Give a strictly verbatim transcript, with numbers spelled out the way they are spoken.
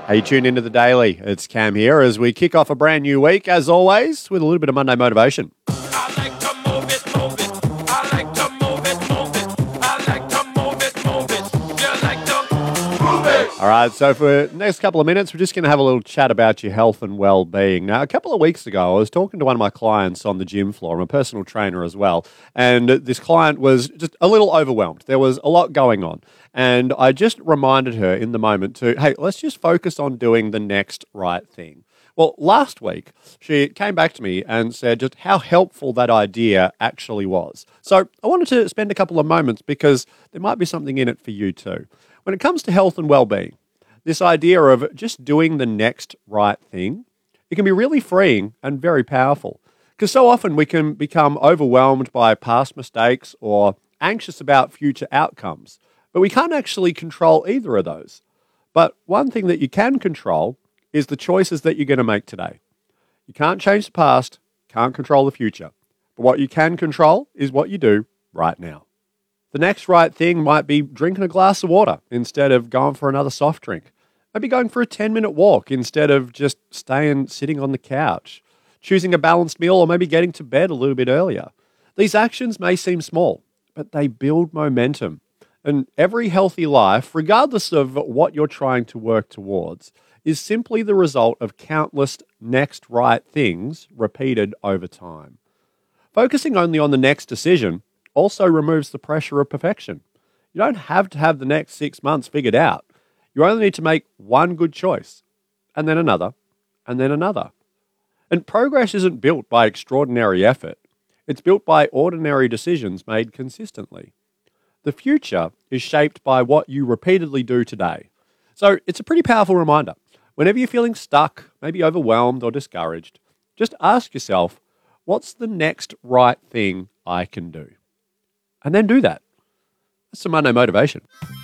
Hey, you tuned into The Daily. It's Cam here as we kick off a brand new week, as always, with a little bit of Monday motivation. I like to move it, move it. I like to move it, move it. I like to move it, move it. You like to move it. All right, so for the next couple of minutes, we're just going to have a little chat about your health and well-being. Now, a couple of weeks ago, I was talking to one of my clients on the gym floor. I'm a personal trainer as well, and this client was just a little overwhelmed. There was a lot going on, and I just reminded her in the moment to, hey, let's just focus on doing the next right thing. Well, last week, she came back to me and said just how helpful that idea actually was. So I wanted to spend a couple of moments because there might be something in it for you too. When it comes to health and well-being, this idea of just doing the next right thing, it can be really freeing and very powerful. Because so often we can become overwhelmed by past mistakes or anxious about future outcomes, but we can't actually control either of those. But one thing that you can control is the choices that you're going to make today. You can't change the past, can't control the future. But what you can control is what you do right now. The next right thing might be drinking a glass of water instead of going for another soft drink. Maybe going for a ten-minute walk instead of just staying sitting on the couch. Choosing a balanced meal or maybe getting to bed a little bit earlier. These actions may seem small, but they build momentum. And every healthy life, regardless of what you're trying to work towards, is simply the result of countless next right things repeated over time. Focusing only on the next decision also removes the pressure of perfection. You don't have to have the next six months figured out. You only need to make one good choice, and then another, and then another. And progress isn't built by extraordinary effort. It's built by ordinary decisions made consistently. The future is shaped by what you repeatedly do today. So it's a pretty powerful reminder. Whenever you're feeling stuck, maybe overwhelmed or discouraged, just ask yourself, what's the next right thing I can do? And then do that. That's some Monday motivation.